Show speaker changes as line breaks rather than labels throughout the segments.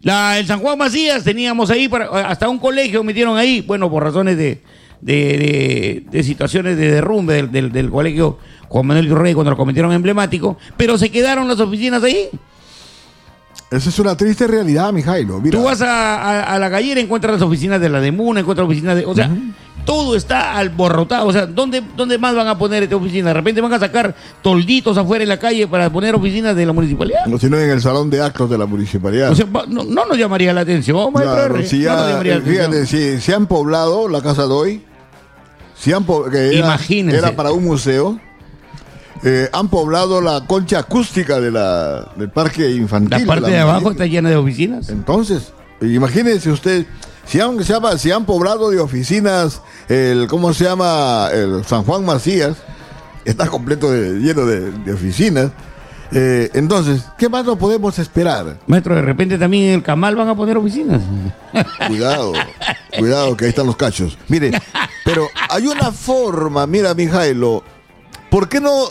El San Juan Macías teníamos ahí, hasta un colegio metieron ahí, bueno, por razones de situaciones de derrumbe del colegio Juan Manuel Iturrey cuando lo cometieron emblemático, pero se quedaron las oficinas ahí.
Esa es una triste realidad, Mijailo. Mira.
Tú vas a la Gallera, encuentras las oficinas de la Demuna, encuentras oficinas de... O sea, todo está alborotado. O sea, ¿dónde más van a poner esta oficina? De repente van a sacar tolditos afuera en la calle para poner oficinas de la municipalidad.
No, sino en el salón de actos de la municipalidad.
O sea, no nos llamaría la atención, maestro
claro,
R.
si ya,
no nos llamaría la atención.
fíjate, si han poblado la Casa Doy, que
Imagínense.
era para un museo. Han poblado la concha acústica del parque infantil.
La parte de abajo está llena de oficinas.
Entonces, imagínense usted, si han poblado de oficinas, ¿cómo se llama? El San Juan Macías, está completo lleno de oficinas. Entonces, ¿qué más nos podemos esperar?
Maestro, de repente también en el Camal van a poner oficinas.
Cuidado, que ahí están los cachos. Mire, pero hay una forma, mira, Mijailo. ¿Por qué no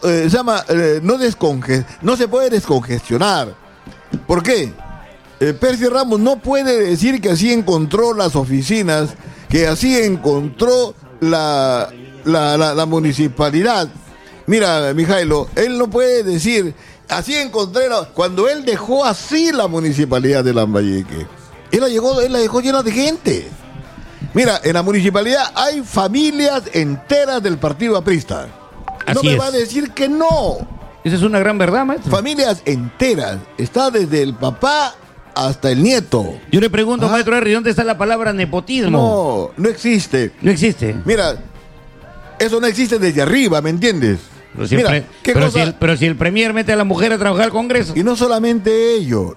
no se puede descongestionar? ¿Por qué? Percy Ramos no puede decir que así encontró las oficinas, que así encontró la municipalidad. Mira, Mijailo, él no puede decir, así encontré, cuando él dejó así la municipalidad de Lambayeque. Él la dejó llena de gente. Mira, en la municipalidad hay familias enteras del partido aprista. No me va a decir que no.
Esa es una gran verdad, maestro.
Familias enteras. Está desde el papá hasta el nieto.
Yo le pregunto, maestro R, ¿dónde está la palabra nepotismo?
No existe.
No existe.
Mira, eso no existe desde arriba, ¿me entiendes?
Pero si el premier mete a la mujer a trabajar al Congreso.
Y no solamente ello.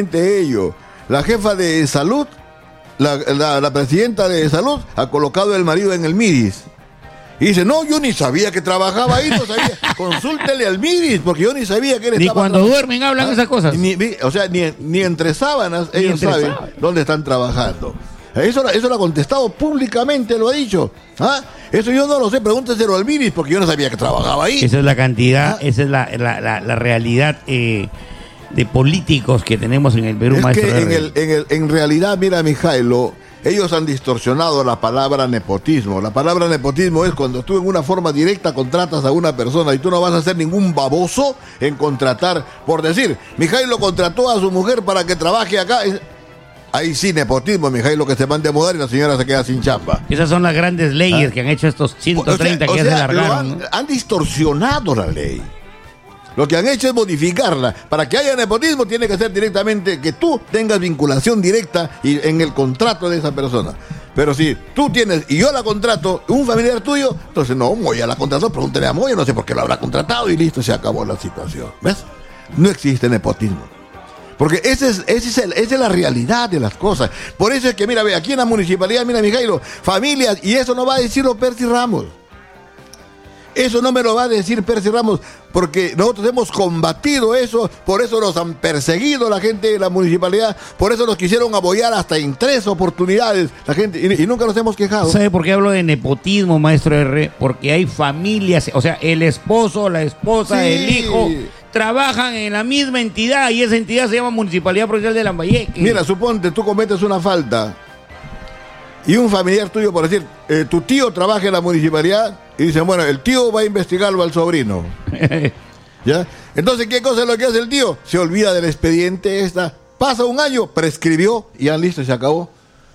La jefa de salud, la presidenta de salud, ha colocado el marido en el MIDIS. Y dice, no, yo ni sabía que trabajaba ahí, no sabía. Consúltele al MIDIS, porque yo ni sabía que él estaba...
Ni cuando duermen hablan esas cosas.
Ni entre sábanas ellos saben dónde están trabajando. Eso lo ha contestado públicamente, lo ha dicho. Eso yo no lo sé, pregúnteselo al MIDIS, porque yo no sabía que trabajaba ahí.
Esa es la cantidad, esa es la realidad de políticos que tenemos en el Perú, maestro.
En realidad, mira, Mijailo, ellos han distorsionado la palabra nepotismo. La palabra nepotismo es cuando tú en una forma directa contratas a una persona y tú no vas a ser ningún baboso en contratar, por decir, Mijailo contrató a su mujer para que trabaje acá. Ahí sí, nepotismo, Mijailo, que se mande a mudar y la señora se queda sin chamba.
Esas son las grandes leyes que han hecho estos 130 que ya se largaron.
Han distorsionado la ley. Lo que han hecho es modificarla. Para que haya nepotismo tiene que ser directamente que tú tengas vinculación directa y en el contrato de esa persona. Pero si tú tienes, y yo la contrato, un familiar tuyo, entonces no, Moya la contrató, pregúntele a Moya, no sé por qué lo habrá contratado y listo, se acabó la situación. ¿Ves? No existe nepotismo. Porque esa es la realidad de las cosas. Por eso es que, mira, ve, aquí en la municipalidad, mira, Mijailo, familias, y eso no va a decirlo Percy Ramos. Eso no me lo va a decir Percy Ramos, porque nosotros hemos combatido eso, por eso nos han perseguido la gente de la municipalidad, por eso nos quisieron apoyar hasta en 3 oportunidades, la gente, y nunca nos hemos quejado.
¿Sabe por qué hablo de nepotismo, maestro R? Porque hay familias, o sea, el esposo, la esposa, sí, el hijo, trabajan en la misma entidad, y esa entidad se llama Municipalidad Provincial de Lambayeque.
Mira, suponte, tú cometes una falta, y un familiar tuyo, por decir, tu tío trabaja en la municipalidad, y dicen, bueno, el tío va a investigarlo al sobrino. ¿Ya? Entonces, ¿qué cosa es lo que hace el tío? Se olvida del expediente pasa un año, prescribió, y ya listo, se acabó.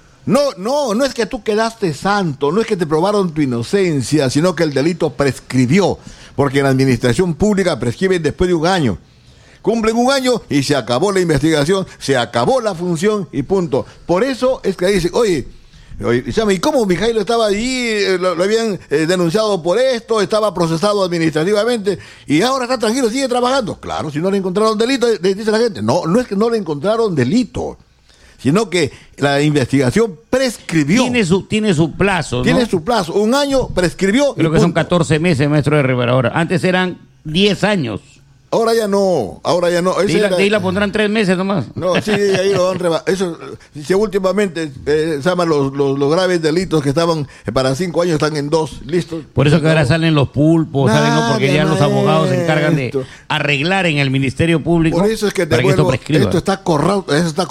No es que tú quedaste santo, no es que te probaron tu inocencia, sino que el delito prescribió, porque en la administración pública prescriben después de un año. Cumplen un año y se acabó la investigación, se acabó la función y punto. Por eso es que dicen, oye, ¿y cómo Mijailo estaba allí? Lo habían denunciado por esto, estaba procesado administrativamente y ahora está tranquilo, sigue trabajando. Claro, si no le encontraron delito, dice la gente. No es que no le encontraron delito, sino que la investigación prescribió.
Tiene su plazo, ¿no?
Tiene su plazo. Un año prescribió.
Creo que son 14 meses, maestro de Rivera. Ahora, antes eran 10 años.
Ahora ya no.
De ahí la pondrán 3 meses nomás.
No, sí, ahí lo van eso, si últimamente se llaman los graves delitos que estaban para 5 años, están en 2, listo.
Por eso que ahora salen los pulpos, ¿saben? ¿No? Porque ya los abogados se encargan de arreglar en el Ministerio Público.
Por eso es que
esto prescriba.
Esto está corrupto,